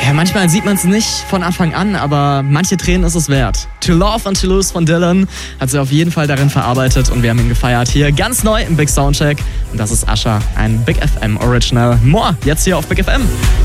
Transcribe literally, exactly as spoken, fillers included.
Ja, manchmal sieht man es nicht von Anfang an, aber manche Tränen ist es wert. To Love and To Lose von Dylan hat sie auf jeden Fall darin verarbeitet und wir haben ihn gefeiert hier ganz neu im Big Soundcheck. Und das ist Usher, ein Big F M Original. More jetzt hier auf Big F M.